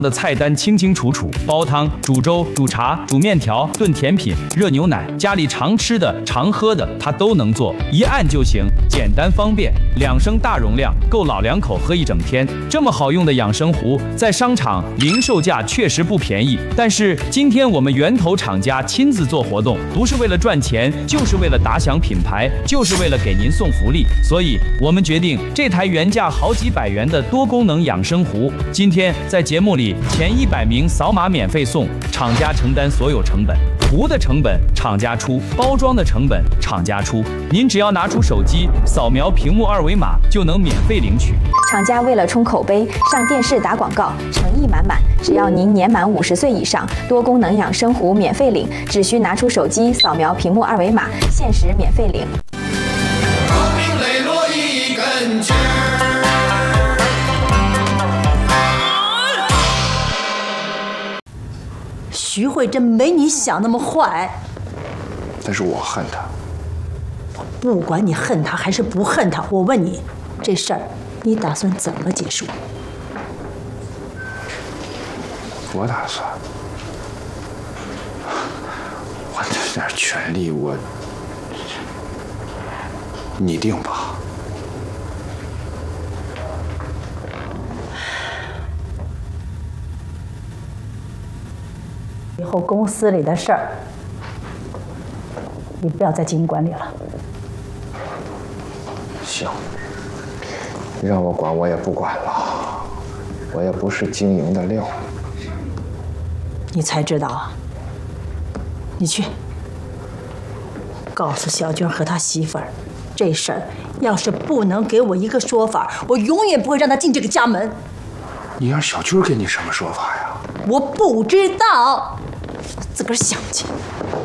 的菜单清清楚楚，煲汤、煮粥、煮茶、煮面条、炖甜品、热牛奶，家里常吃的、常喝的，他都能做，一按就行，简单方便，2升大容量，够老2口喝一整天。这么好用的养生壶，在商场零售价确实不便宜，但是今天我们源头厂家亲自做活动，不是为了赚钱，就是为了打响品牌，就是为了给您送福利，所以我们决定这台原价好几百元的多功能养生壶，今天在节目里前100名扫码免费送，厂家承担所有成本，壶的成本厂家出，包装的成本厂家出，您只要拿出手机扫描屏幕2维码就能免费领取。 厂家为了冲口碑，上电视打广告，诚意满满。只要您年满50岁以上，多功能养生壶免费领，只需拿出手机扫描屏幕2维码，限时免费领。 高明磊落一根筋儿。 徐慧珍没你想那么坏， 但是我恨他。 不管你恨他还是不恨他，我问你，这事儿你打算怎么结束？ 我打算，我这点权利，你定吧。 以后公司里的事儿，你不要再经营管理了。 行，让我管我也不管了，我也不是经营的料。 你才知道啊？你去告诉小军和他媳妇儿，这事儿要是不能给我一个说法，我永远不会让他进这个家门。 你让小军给你什么说法呀？ 我不知道，自个儿想去。